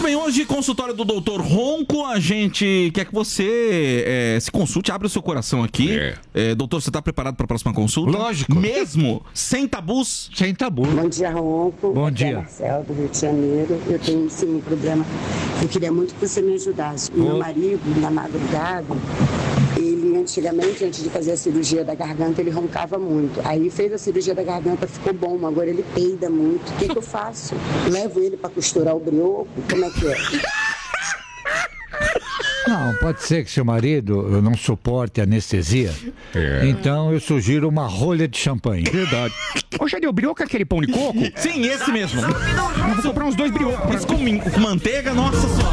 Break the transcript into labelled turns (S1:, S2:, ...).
S1: bem, hoje, consultório do Dr. Ronco, a gente quer que você se consulte, abre o seu coração aqui. Doutor, você está preparado para a próxima consulta?
S2: Lógico.
S1: Mesmo? Sem tabus?
S2: Sem tabu.
S3: Bom dia, Ronco.
S2: Bom
S3: Aqui
S2: dia.
S3: é Marcel, do Rio de Janeiro. Eu tenho, sim, um problema. Eu queria muito que você me ajudasse. Meu marido, na madrugada, ele antigamente, antes de fazer a cirurgia da garganta, ele roncava muito. Aí fez a cirurgia da garganta, ficou bom. Agora ele peida muito. O que eu faço? Levo ele para costurar o brioco? Como é que é?
S2: Não, pode ser que seu marido não suporte anestesia. Então eu sugiro uma rolha de champanhe.
S4: Verdade. Ô, já deu brioco aquele pão de coco?
S1: Sim, esse mesmo.
S4: Eu vou comprar uns 2 briocos.
S1: Isso com manteiga, nossa senhora.